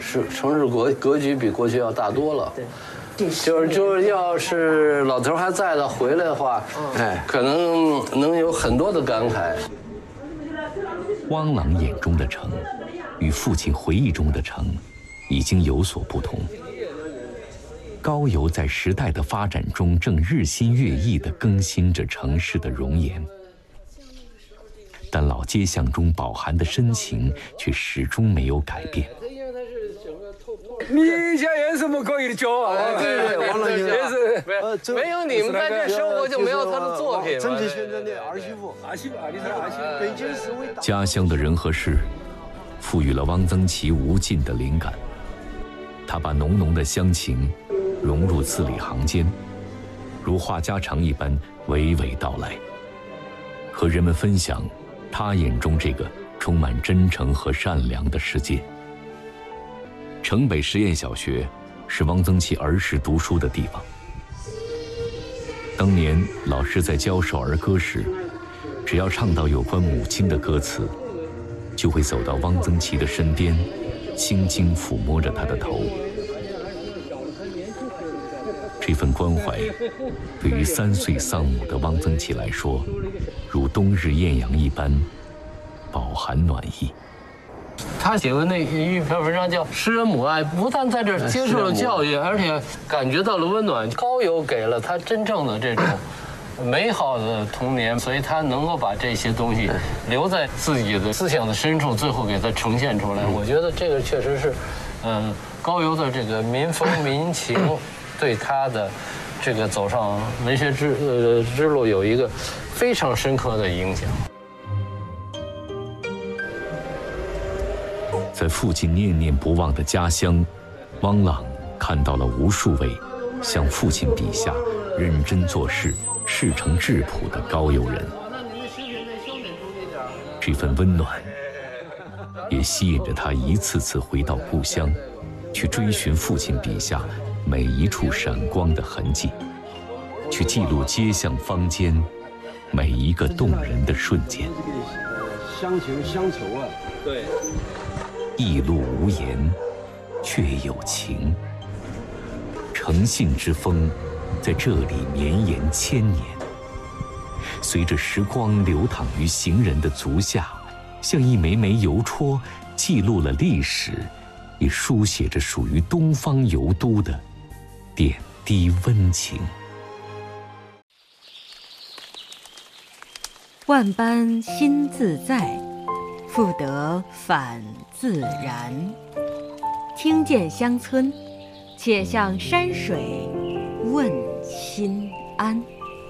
城市格局比过去要大多了。对，就是要是老头还在的回来的话，可能能有很多的感慨。 汪郎眼中的城，与父亲回忆中的城，已经有所不同。高邮在时代的发展中，正日新月异地更新着城市的容颜，但老街巷中饱含的深情却始终没有改变。 你家也是么高邮的骄傲啊！ 对， 汪郎也是，没有你们在这生活，就没有他的作品。 陈继轩的儿媳妇，你是儿媳妇。北京市委家乡的人和事，赋予了汪曾祺无尽的灵感。他把浓浓的乡情融入字里行间，如话家常一般娓娓道来，和人们分享他眼中这个充满真诚和善良的世界。城北实验小学是汪曾祺儿时读书的地方。当年老师在教授儿歌时，只要唱到有关母亲的歌词，就会走到汪曾祺的身边，轻轻抚摸着他的头。这份关怀，对于3岁丧母的汪曾祺来说，如冬日艳阳一般，饱含暖意。 他写的那一篇文章叫《诗人母爱》，不但在这儿接受了教育，而且感觉到了温暖。高邮给了他真正的这种美好的童年，所以他能够把这些东西留在自己的思想的深处，最后给它呈现出来。我觉得这个确实是，高邮的这个民风民情对他的这个走上文学之路有一个非常深刻的影响。 在父亲念念不忘的家乡，汪朗看到了无数位像父亲笔下认真做事、事成质朴的高邮人。这份温暖也吸引着他一次次回到故乡，去追寻父亲笔下每一处闪光的痕迹，去记录街巷坊间每一个动人的瞬间。 乡情乡愁啊，对。 驿路无言，却有情。诚信之风，在这里绵延千年。随着时光流淌于行人的足下，像一枚枚邮戳，记录了历史，也书写着属于东方邮都的点滴温情。 万般心自在，复得返自然。听见乡村，且向山水问心安。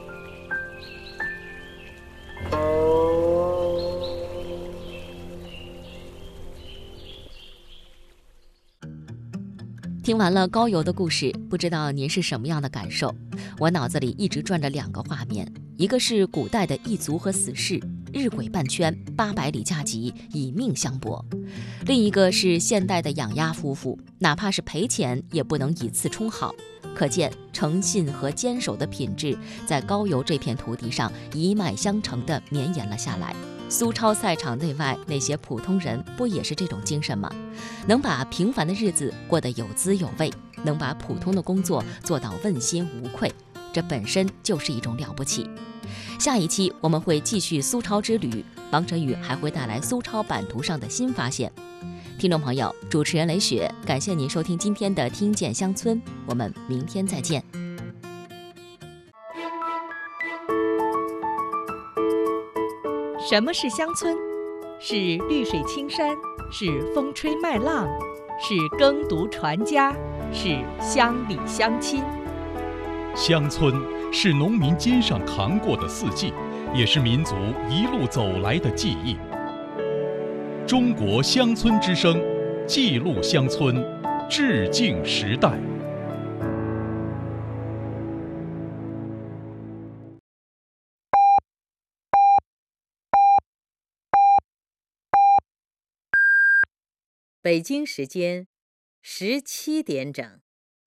听完了高邮的故事，不知道您是什么样的感受？我脑子里一直转着2个画面，一个是古代的异族和死士，日晷半圈，800里加急，以命相搏；另一个是现代的养鸭夫妇，哪怕是赔钱也不能以次充好。可见诚信和坚守的品质在高邮这片土地上一脉相承地绵延了下来。苏超赛场内外那些普通人不也是这种精神吗？能把平凡的日子过得有滋有味，能把普通的工作做到问心无愧，这本身就是一种了不起。下一期我们会继续苏超之旅，王晨宇还会带来苏超版图上的新发现。听众朋友，主持人雷雪，感谢您收听今天的听见乡村，我们明天再见。 什么是乡村？是绿水青山，是风吹麦浪，是耕读传家，是乡里乡亲。 乡村是农民肩上扛过的四季，也是民族一路走来的记忆。中国乡村之声，记录乡村，致敬时代。 北京时间17点整。